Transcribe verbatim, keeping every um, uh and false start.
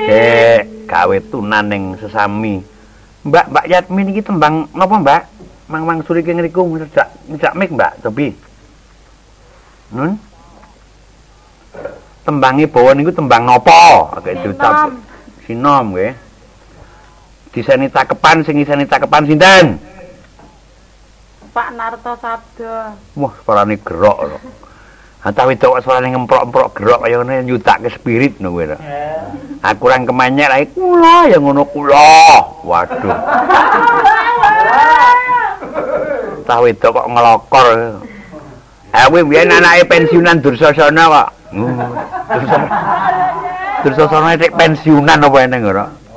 Eh, gawe tunan ning sesami. Mbak, Mbak Yasmin iki tembang napa, Mbak? Mang-mang suri ki ngriku ngejak ngejak mik, Mbak, cobi. Nun. Tembange bawa niku tembang napa? Agak diucap. Sinom nggih. Diseni cakepan sing iseni cakepan sinten? Pak Narto Sabda. Wah, suarane gerok lho. Antah wedok suarane ngemprok-emprok gerok kaya ngene nyutake spirit no kowe. Aku kurang kemenyek lagi kula ya ngono kula. Waduh. Antah wedok kok ngelokor. Eh kowe biyen anake pensiunan Dursasana kok. Dursasana. Dursasana nek pensiunan apa eneng ora?